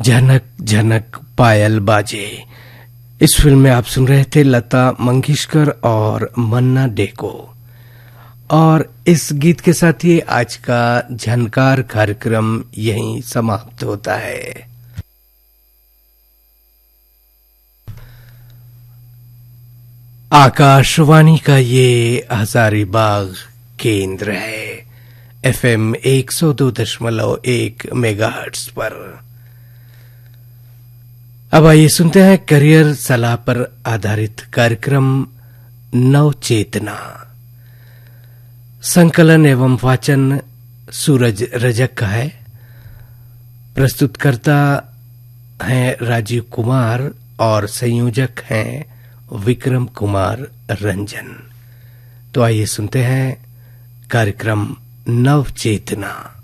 झनक झनक पायल बाजे। इस फिल्म में आप सुन रहे थे लता मंगेशकर और मन्ना डे को। और इस गीत के साथ ही आज का झनकार कार्यक्रम यहीं समाप्त होता है। आकाशवाणी का ये हजारीबाग केंद्र है, FM 102.1 मेगाहर्ट्ज पर। अब आइए सुनते हैं करियर सलाह पर आधारित कार्यक्रम नवचेतना। संकलन एवं वाचन सूरज रजक का है। प्रस्तुतकर्ता हैं राजीव कुमार और संयोजक हैं विक्रम कुमार रंजन। तो आइए सुनते हैं कार्यक्रम नवचेतना।